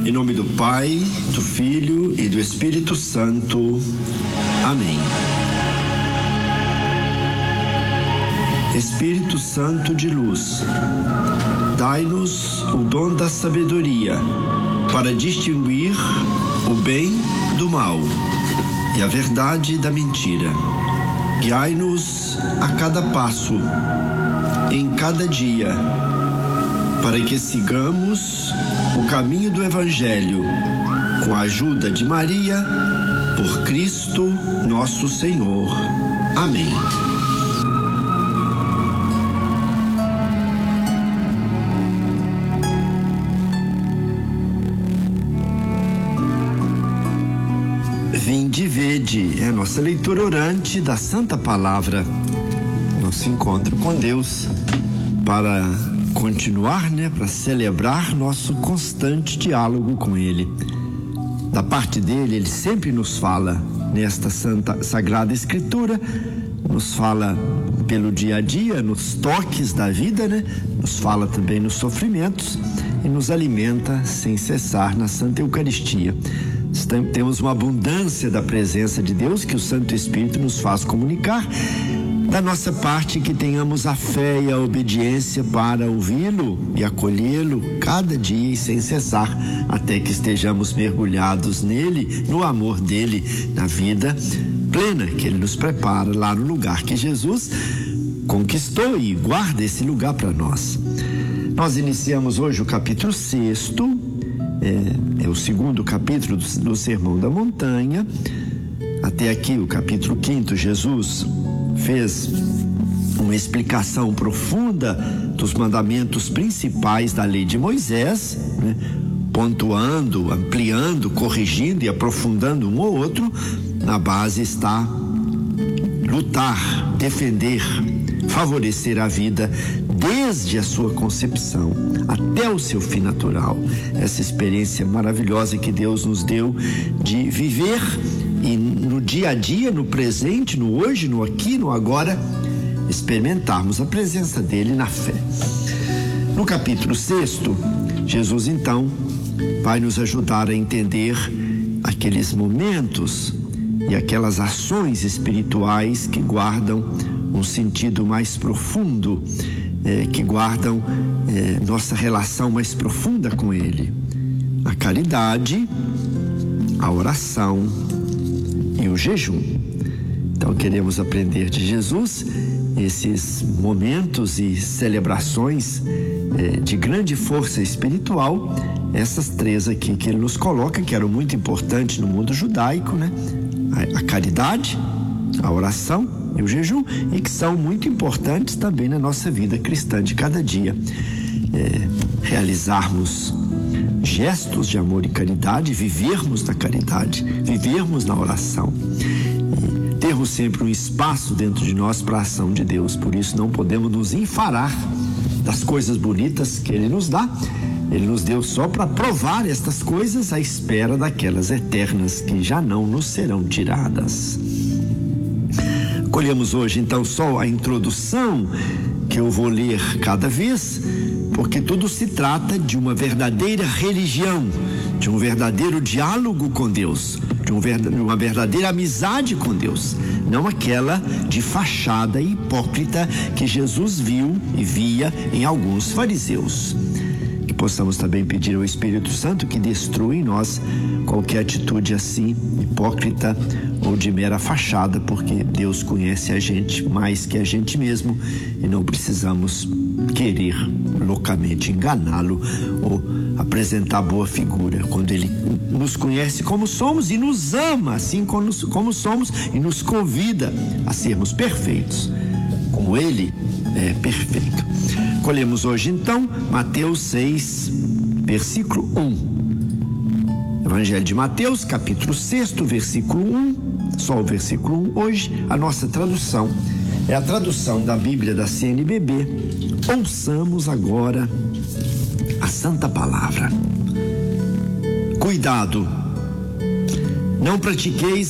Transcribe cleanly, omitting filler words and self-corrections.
Em nome do Pai, do Filho e do Espírito Santo. Amém. Espírito Santo de luz, dai-nos o dom da sabedoria para distinguir o bem do mal e a verdade da mentira. Guiai-nos a cada passo, em cada dia, para que sigamos o caminho do Evangelho, com a ajuda de Maria, por Cristo nosso Senhor. Amém. Vinde e vede, é a nossa leitura orante da Santa Palavra, nosso encontro com Deus, para continuar, para celebrar nosso constante diálogo com Ele. Da parte dele, Ele sempre nos fala nesta Sagrada Escritura, nos fala pelo dia a dia, nos toques da vida, nos fala também nos sofrimentos e nos alimenta sem cessar na Santa Eucaristia. Temos uma abundância da presença de Deus que o Santo Espírito nos faz comunicar. Da nossa parte, que tenhamos a fé e a obediência para ouvi-lo e acolhê-lo cada dia e sem cessar, até que estejamos mergulhados nele, no amor dele, na vida plena que ele nos prepara lá no lugar que Jesus conquistou e guarda esse lugar para nós. Nós iniciamos hoje o capítulo 6º, é o segundo capítulo do Sermão da Montanha. Até aqui, o capítulo 5º, Jesus fez uma explicação profunda dos mandamentos principais da lei de Moisés, pontuando, ampliando, corrigindo e aprofundando um ou outro. Na base está lutar, defender, favorecer a vida desde a sua concepção até o seu fim natural. Essa experiência maravilhosa que Deus nos deu de viver e no dia a dia, no presente, no hoje, no aqui, no agora, experimentarmos a presença dele na fé. No capítulo 6º, Jesus então vai nos ajudar a entender aqueles momentos e aquelas ações espirituais que guardam um sentido mais profundo, que guardam nossa relação mais profunda com Ele. A caridade, a oração e o jejum. Então queremos aprender de Jesus esses momentos e celebrações de grande força espiritual, essas três aqui que ele nos coloca, que eram muito importantes no mundo judaico, a caridade, a oração e o jejum, e que são muito importantes também na nossa vida cristã de cada dia. Realizarmos gestos de amor e caridade, vivermos na caridade, vivermos na oração, e termos sempre um espaço dentro de nós para a ação de Deus. Por isso não podemos nos enfarar das coisas bonitas que Ele nos dá. Ele nos deu só para provar estas coisas à espera daquelas eternas que já não nos serão tiradas. Colhemos hoje então só a introdução, que eu vou ler cada vez, porque tudo se trata de uma verdadeira religião, de um verdadeiro diálogo com Deus, de uma verdadeira amizade com Deus, não aquela de fachada hipócrita que Jesus viu e via em alguns fariseus. Que possamos também pedir ao Espírito Santo que destrua em nós qualquer atitude assim, hipócrita ou de mera fachada, porque Deus conhece a gente mais que a gente mesmo e não precisamos querer loucamente enganá-lo ou apresentar boa figura, quando Ele nos conhece como somos e nos ama assim como somos e nos convida a sermos perfeitos, como Ele é perfeito. Colhemos hoje então Mateus 6, versículo 1. Evangelho de Mateus, capítulo 6º, versículo 1, só o versículo 1 hoje. A nossa tradução é a tradução da Bíblia da CNBB. Ouçamos agora a Santa Palavra. Cuidado, não pratiqueis